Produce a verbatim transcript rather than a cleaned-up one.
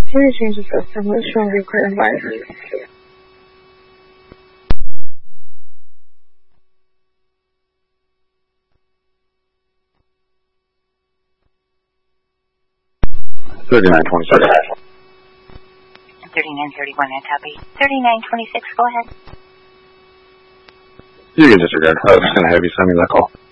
Can you change the system? Let's show replay advice. Thirty-nine twenty-six. Thirty-nine thirty-one. I copy. Thirty-nine twenty-six. Go ahead. You can disregard. I was just gonna have you send me that call.